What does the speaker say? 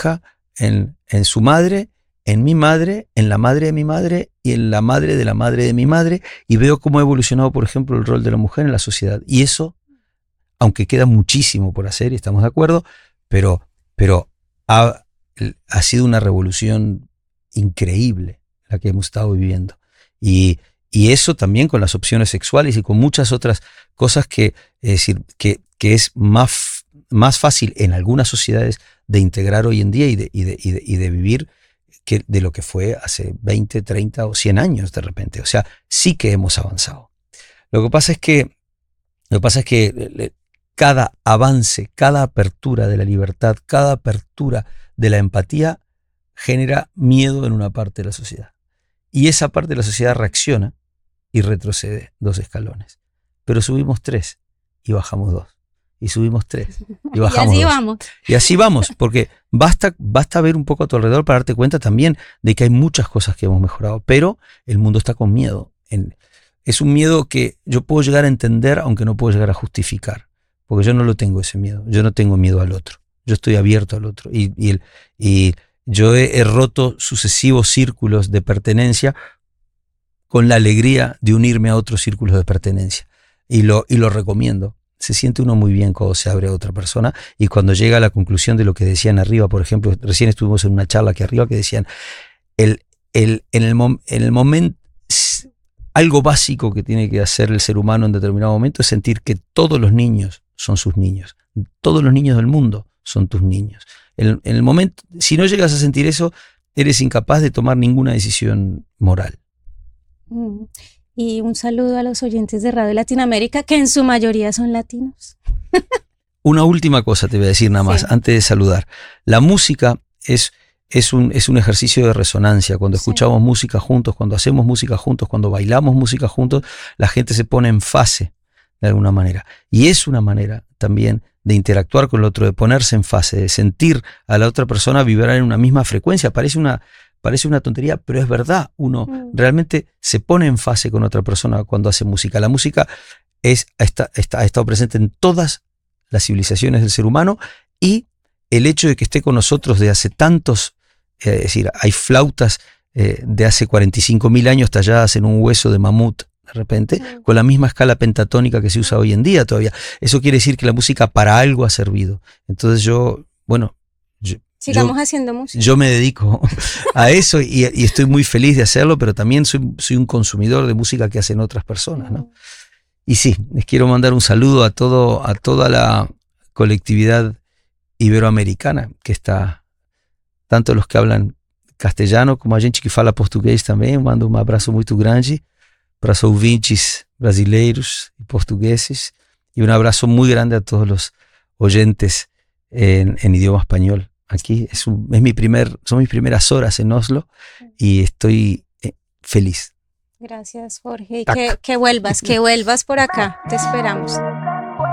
refleja en su madre, en mi madre, en la madre de mi madre y en la madre de la madre de mi madre, y veo cómo ha evolucionado, por ejemplo, el rol de la mujer en la sociedad. Y eso, aunque queda muchísimo por hacer, y estamos de acuerdo, pero ha sido una revolución increíble la que hemos estado viviendo. Y eso también con las opciones sexuales y con muchas otras cosas que es más fácil en algunas sociedades de integrar hoy en día y de vivir que de lo que fue hace 20, 30 o 100 años de repente. O sea, sí que hemos avanzado. Lo que pasa es que cada avance, cada apertura de la libertad, cada apertura de la empatía genera miedo en una parte de la sociedad. Y esa parte de la sociedad reacciona y retrocede 2 escalones. Pero subimos 3 y bajamos 2. Y subimos 3 y bajamos 2. Y así vamos. Y así vamos, porque basta ver un poco a tu alrededor para darte cuenta también de que hay muchas cosas que hemos mejorado, pero el mundo está con miedo. Es un miedo que yo puedo llegar a entender, aunque no puedo llegar a justificar, porque yo no lo tengo ese miedo. Yo no tengo miedo al otro. Yo estoy abierto al otro. Y yo he roto sucesivos círculos de pertenencia con la alegría de unirme a otros círculos de pertenencia. Y lo recomiendo. Se siente uno muy bien cuando se abre a otra persona y cuando llega a la conclusión de lo que decían arriba. Por ejemplo, recién estuvimos en una charla aquí arriba que decían en el momento, algo básico que tiene que hacer el ser humano en determinado momento es sentir que todos los niños son sus niños. Todos los niños del mundo son tus niños. En el momento, si no llegas a sentir eso, eres incapaz de tomar ninguna decisión moral. Y un saludo a los oyentes de Radio Latinoamérica, que en su mayoría son latinos. Una última cosa te voy a decir nada más, antes de saludar. La música es un ejercicio de resonancia. Cuando escuchamos música juntos, cuando hacemos música juntos, cuando bailamos música juntos, la gente se pone en fase de alguna manera. Y es una manera también de interactuar con el otro, de ponerse en fase, de sentir a la otra persona vibrar en una misma frecuencia. Parece una tontería, pero es verdad. Uno realmente se pone en fase con otra persona cuando hace música. La música ha estado presente en todas las civilizaciones del ser humano, y el hecho de que esté con nosotros de hace tantos, es decir, hay flautas de hace 45.000 años talladas en un hueso de mamut, de repente, con la misma escala pentatónica que se usa hoy en día todavía. Eso quiere decir que la música para algo ha servido. Entonces sigamos haciendo música. Yo me dedico a eso y estoy muy feliz de hacerlo, pero también soy un consumidor de música que hacen otras personas, ¿no? Y sí, les quiero mandar un saludo a toda la colectividad iberoamericana, que está, tanto los que hablan castellano como a gente que fala português também. Mando um abraço muito grande para os ouvintes brasileiros y portugueses, y un abrazo muy grande a todos los oyentes en idioma español. Aquí son mis primeras horas en Oslo y estoy feliz. Gracias, Jorge. Y que vuelvas por acá. Te esperamos.